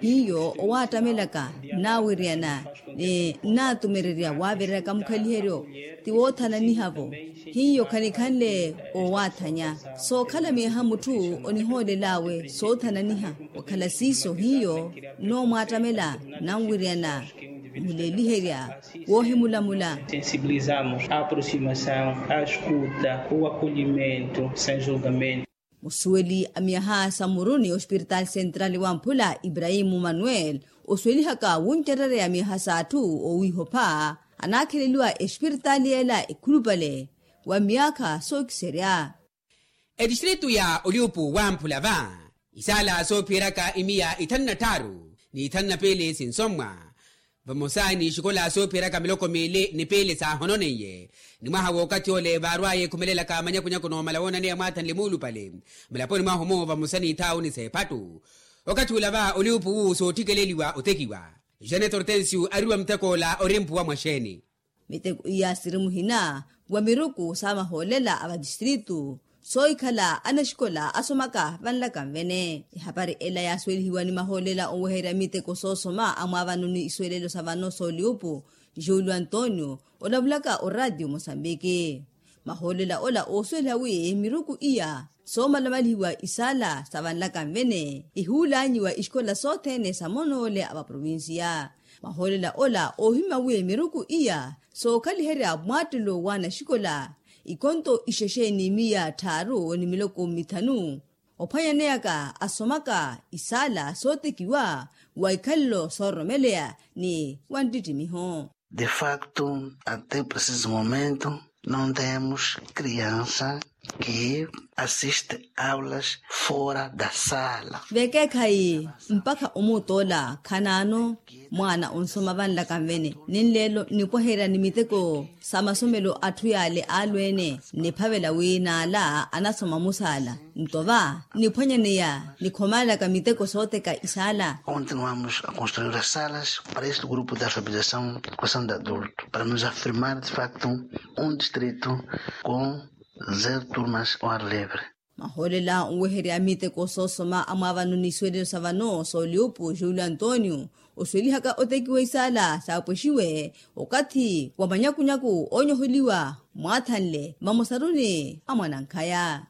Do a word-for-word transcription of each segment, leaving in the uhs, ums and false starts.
hiyo owatamelaka nawiriana ni natumereria wabiraka mukhalihero tiwothana ni havo hiyo kanikanle owathanya so khala miha mutu oniholelawe so thana niha wakhala siso hiyo no mwatamela nawiriana muleliheria wohimulamula. Sensibilizamos a aproximação, a escuta, o acolhimento sem julgamento. Musueli amiaha samuruni hospital central wa Mpula Ibrahimu Manuel osweli haka wunterere amiaha satu o wihopa anakelelwa hospitali ela ikulubale wa miaka sokiseria edistritu ya Oliupu wa Mpula va isala so piraka imia itanna taru ni itanna pele sinsomwa vamosani shikola so piraka miloko mele ni pele sa hononeye ni maha wakati ole barwaye kumelela ka manya kunya kuno malawona ne amata lemulu pale mlaponi maho mo vamosani tauni sepatu wakati ulava Oliupu so tikeleliwa utekiwa Janet Hortensio ariwa mtekola orempu wa mwasheni miteko iya sirimu hina wa miruku sama holela aba distritu soikhala anashikola asomaka vanlaka mvene habari ela ya sweli hiwani maholela oweheria miteko sosoma amwavanuni iswelelo savano so Oliupu Julio Antonio olavulaka o radio Mozambique maholela ola oswela wi miruku iya soma lamalhiwa isala savanlaka mvene ihulanyiwa iskola sothene samonole aba provincia maholela ola ohima wi miruku iya so kaliheria mwatulo wana shikola ikonto ishesheni mia taru ni miloko mitanu ophayaneaka asomaka isala sotekiwa waikallo soromelea ni wanditi miho. De facto, até preciso momento, não temos criança que assiste aulas fora da sala. Veke kai mpaka umutola kanano mwana onsoma vanla kamvene ninlelo nipohera nimiteko samasomelo atuyale alwene niphavela wina la anasoma musala ntova niphonyaneya nikhomala kamiteko sote ka isala. Continuamos a construir as salas para este grupo de alfabetização e educação de adulto para nos afirmar de facto um distrito com zero turmas ao ar livre. Maholela uweheria miteko sosoma amavanuni swelelo savano so Oliupu Julio Antonio osweli haka otekiwa isala saposhiwe okati wa manyakunyaku onyoholiwa mwathanle mamosaruni amwanankaya.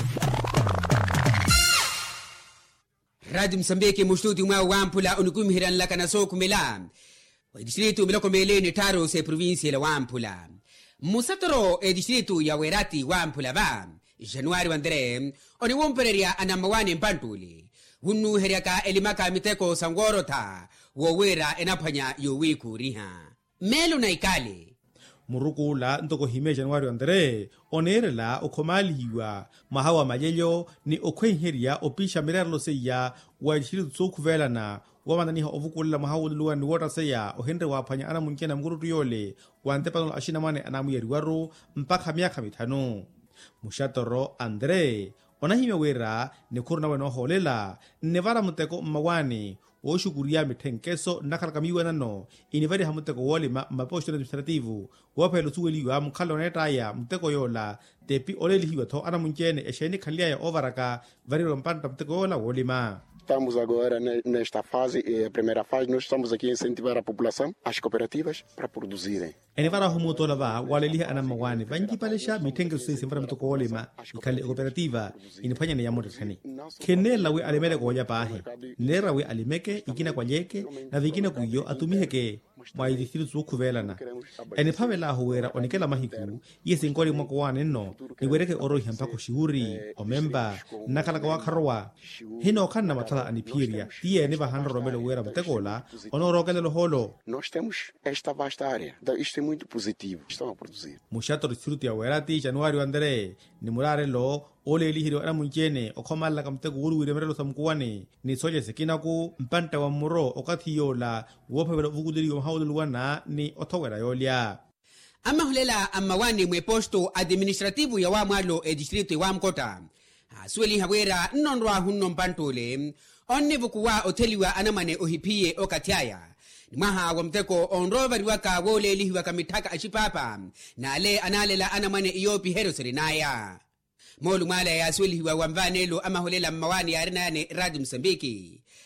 Radio Msambiki mustudio mwa Wampula unukumhiran laka na so kumela wa distritu miloko mele ni taro se provincia la Wampula musatoro e distritu ya Werati Wampula va Januari wandere oni wompereria anamawani mpantuli hunu heriaka elimaka miteko sangorota wowera enaphanya yowiku riha melu na ikale muruku la ntoko hime Januari wandere onerela okhomaliwa mahawa mayelyo ni okhwenheria opisha mirarlo seya wa distritu tsokuvelana wamandaniha ovukulela mahawuluwa ni wota seya ohenre waphanya ana munkena mgurutu yole wantepano ashina mane anamuyeri waru mpaka miaka mitano mushatoro Andre onahime wera ni kurna weno holela nevara muteko mmawani oshukuria mithenkeso nakalakamiwa nano inivari hamuteko wolima maposto administrativu wapelo suweliwa mkhalo netaya muteko yola tepi olelihiwa tho ana munkene esheni khalia ya overaka variro mpanta muteko yola wolima. Estamos agora nesta fase, a primeira fase, nós estamos aqui a incentivar a população, as cooperativas, para produzirem. Enevara humutola va waleliha anamawani vanki palesha mitenge sui sembra mtoko wolema ikale cooperativa inifanya ne yamoto thani kenela we alemele ko ya pahe nera we alimeke ikina kwa yeke na vikina kuyo atumiheke mai distritu zukuvelana eniphavela huwera onikela mahiku yesi nkoli mwako wane no niwereke orohi mpako shihuri omemba nakala kwa kharwa hino kanna matala anipiria tiye neva hanro romelo wera mtekola onorokele loholo. Nós temos esta vasta área, isto é muito positivo, estão a produzir. Mushato distritu ya Werati Januari wandere ni murare lo ole elihiro ana munjene okhomala kamteko uruwire merelo samkuwane ni soje sekinaku mpanta wa muro okathiyola wophavela vukudeliwa mahawuluwana ni othowera yolya. Ama hulela amawani mweposto administrativu ya wamwalo e distritu wa Mkota asweli hawera nnonrwa hunno mpantole onnevukuwa oteliwa anamane ohipie okatiaya maha wamteko onrovari waka wole lihiwa kamitaka achipapa na ale analela anamane iyopi heroserinaya molu mala ya asweli hiwa wamvanelo ama hulela mawani ya arinane Radio Msambiki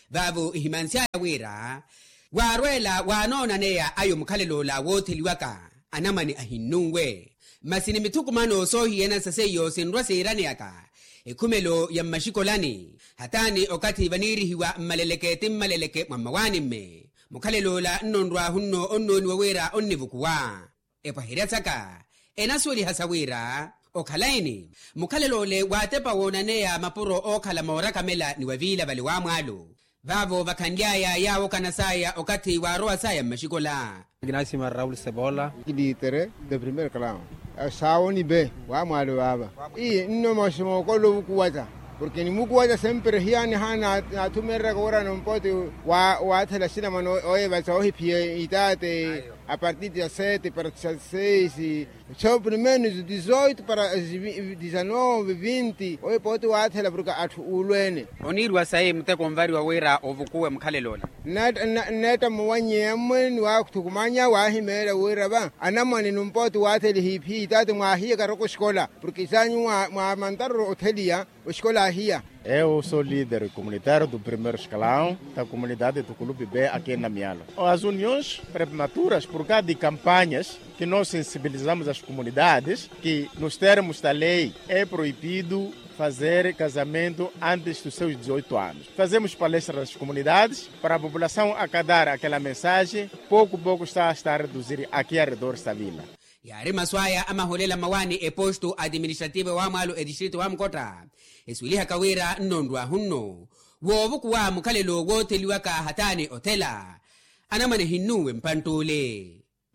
vavo ihimansia wira warwela wanona neya ayo mukhalelo la wotheliwaka anamani ahinungwe masini mithukumano sohi yena saseyo sinrwa seirane yaka ekhumelo ya mashikolani hatani okati vanirihiwa maleleke maleleke mamawani me mukhalelo la nnondwa hunno onnoni wawira onnivukuwa epahiriatsaka enasweli hasawira okhalaini mukhalelo le watepa wona neya mapuro okhala mora kamela ni wavila vale wa mwalo vavo vakhandyaya yawo kanasaya okati waroa saya mashikola Ignacio Raul Cebola Kilitere de primer clan saoni be wa mwalo baba i nno masimo ko lo kuwata porque ni mukuwata sempre hiani hana atumera gora non pode wa wa tela sina mano oe va so hipie itate a partir de sete para dezesseis só primeiro de dezoito para dezenove vinte oe pode wa tela porque atu ulwene onirwa sai mteko mvari wa wera ovukuwe mkhalelo neta neta mwanye mwen wa kutukumanya wa himera wera ba anamani numpoti wa tele hipi itate mwa hiya karoko skola porque sanyu mwa mandaro hotelia o skola hiya. Eu sou líder comunitário do primeiro escalão da comunidade do Clube B aqui na Miala. As uniões prematuras, por causa de campanhas que nós sensibilizamos as comunidades, que nos termos da lei é proibido fazer casamento antes dos seus dezoito anos. Fazemos palestras nas comunidades para a população acatar aquela mensagem, pouco a pouco está a estar a reduzir aqui ao redor da vila. Yari maswaya amaholela mawani e posto administrative wa mwalo e distrito wa mkota eswiliha kawira nnondwa hunno wovukuwa mukhalelo wotheliwaka hatani otela anamane hinnuwe mpantule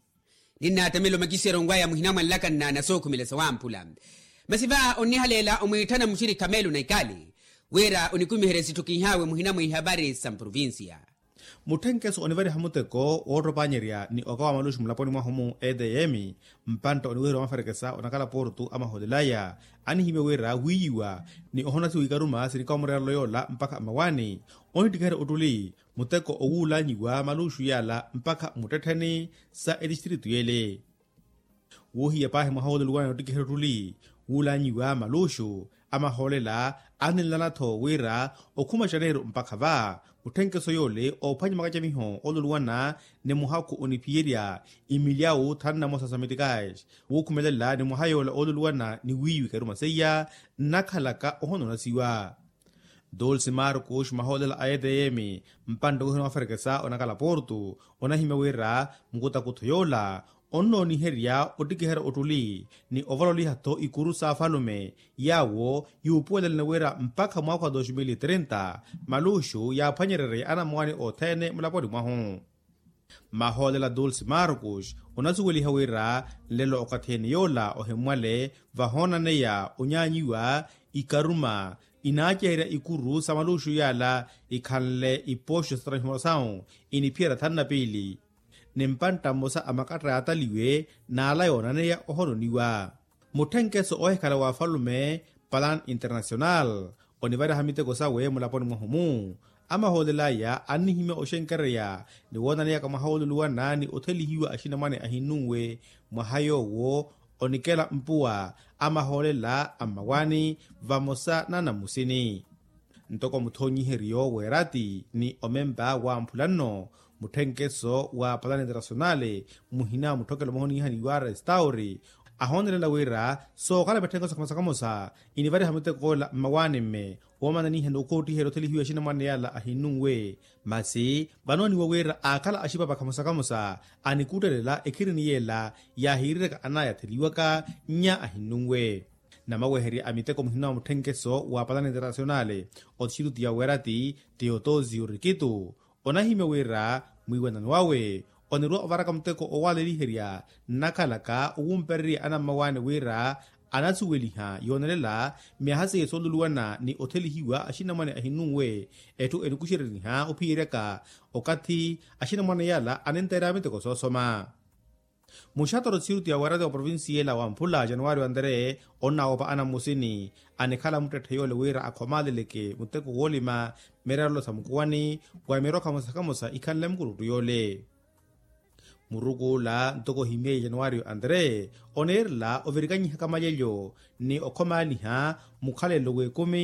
nina tamelo makisero ngwaya muhinamwa nlakanna na sokhumilesa wampula masiva onihalela omwithana mshiri kamelu na ikali wera onikumiheresi tukihawe muhinamwe habari sa provincia muthenkeso onivari hamuteko wotropanyeria ni okawa malushu mulaponi mwahumu E D M mpanta oniwero mafarekesa onakala portu ama hodelaya anihime wera wiyiwa ni ohonasi wikaruma sirika omurelo yola mpaka mawani onitikere utuli muteko owulanyiwa malushu yala mpaka mutetheni sa edistritu yele wohiya pahe mwahodoluwana otikere utuli wulanyiwa malushu ama holela anilanatho wera okhuma janeiro mpaka va muthenkeso yole ophwanya makachamiho oluluwana ne muhaku onipieria imiliao thanna mosasametikai wukhumelela ne muhayola oluluwana ni wiwi karuma seya nakhalaka ohononasiwa Dulce Marcos maholela a E D M mpando kuhino aferekesa onakala portu onahime wera mkuta kuthoyola onno niheria otikihera otuli ni ovaloli hato ikuru sa falume yawo yupuelel newera mpaka mwaka wa elfu mbili na thelathini malushu ya phanyerere ana mwani othene mulapodi mwahu maholela Dulce Marcos onasuweli hawera lelo okatheni yola ohemwale vahona neya onyanyiwa ikaruma inachera ikuru sa malushu yala ikhanle iposho sa transformação inipiera thanna pili nempanta mosa amakatra ataliwe na ala yona neya ohoroniwa muthenkeso ohekala wa falume Plan Internacional onivara hamite kosawe mulaponi mwahumu amaholelaya anihime oshenkereya ni wona neya kamaholuluwana ni othelihiwa ashinamane ahinuwe mwahayowo onikela mpuwa amaholela amawani vamosa na namusini ntoko muthonyiherio werati ni omemba wa mpulano muthenkeso wa Plan Internacional muhina muthokelo mohoni haniwa restauri ahonelela wera so kala bethenkeso kamasakamosa inivari hamite kola mawani me womana ni hendo koti hero thelihiwa shina mane yala ahinungwe masi banoni wawera akala ashipa bakamasakamosa anikutelela ekirini yela yahireka anaya theliwaka nya ahinungwe namaweheri amiteko muhina muthenkeso wa Plan Internacional otshiruti ya werati Teotozi Urikitu onahime wera mwiwenani wawe onirwa ovaraka muteko owaleliheria nakalaka uwumpereri ana mawane wera anatsuweliha yonelela miahase yesoluluwana ni othelihiwa ashinamwane ahinuwe etu enikushireniha ophiyereka okathi ashinamwane yala anentera miteko sosoma mushatoro tsiruti ya warade wa provinsi yela wa mpula januari andere onna opa ana musini anekhala muteteyole wera akhomaleleke muteko wolima meralo samukuwani wa meroka musakamusa ikhanle mkurutu yole muruku la ntoko hime januari andre onerla overikanyiha kamayelyo ni okhomaliha mukhalelo wekumi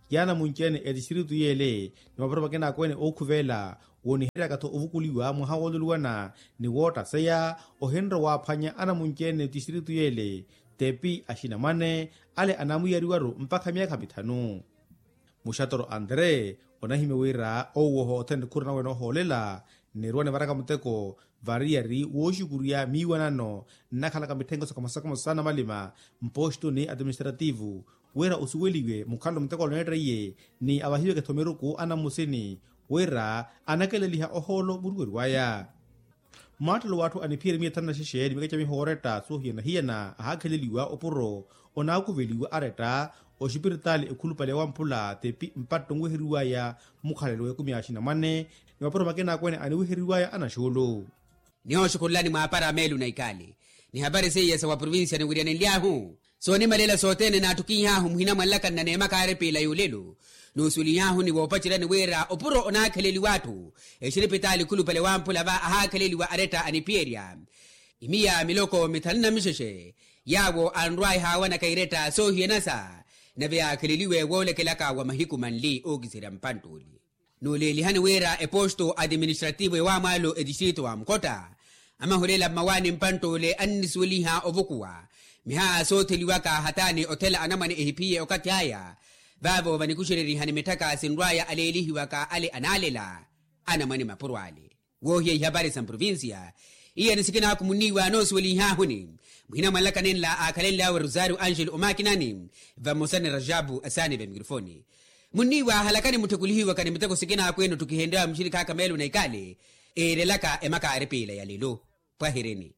yana munchene e distritu yele ni mapura makena kwene okuvela woni hera kato ovukuliwa muhawoluluwana ni wota seya ohenro wa phanya ana munchene distritu yele tepi ashina mane ale anamuyariwaru mpaka miaka mitano mushatoro Andre onahime wira owoho otende kurna weno holela nirwane varaka muteko variari woshikuria miwanano nakhalaka mitengo sakamasakamo sana malima mposto ni administrativu wera usuweliwe mukhalo muteko lonetreye ni abahiwe ke thomeruku ana musini wera anakeleliha oholo burugeri waya matalo watu anipiri mietana shesheri mikacha mihoreta sohiena hiena ahakheleliwa opuro onakuveliwa areta oshipiritali ekhulupale wampula tepi mpato ngweheriwaya mukhalelo wekumiashina mane ni mapuro makena kwene aniweheriwaya anasholo niho shukulani mwa para melu na ikali ni habari seyesa wa provinsia ni wiriane liahu so ni malela sotene na tukiyahu muhina malaka na nema kare pila yulelu nusuli yahu ni wopachirani wera opuro onakheleli watu eshiripitali kulupale wampula va ahakheleli wa areta anipieria imiya miloko mitalina misheshe yawo andwai hawa na kaireta so hienasa na vya keleliwe wole kelaka wa mahiku manli ogisira mpantuli nuleli hani wera eposto administrativo wa malo edistrito wa mkota ama hulela mawani mpantule anisuliha ovukuwa miha sote liwaka hatani otela anamani ehipie okati haya vavo vanikushiriri hani metaka sindwaya alelihi waka ale analela anamani mapurwale wohye habari sa provincia iya nisikina kumuniwa no suliha huni mwina malaka nenla akalela wa Rosario Angel Omakinani va Mosane Rajabu asani va mikrofoni muniwa halakani mutekulihiwa kani muteko sikina kwenu tukihendea mshirika kamelu na ikale erelaka emaka arepela ya lelo pahireni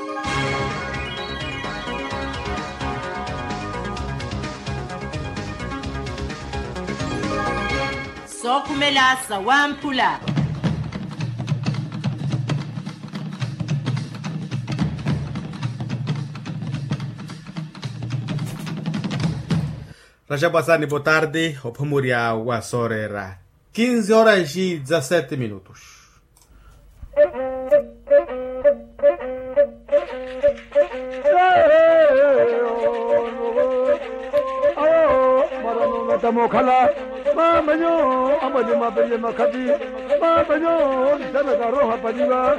Sokumela sawampula Rajabu asani, boa tarde, opomuria wa sorera quinze horas e dezessete minutos. Tamokala ma banyo amade ma bele makati ma banyo sana roha padiba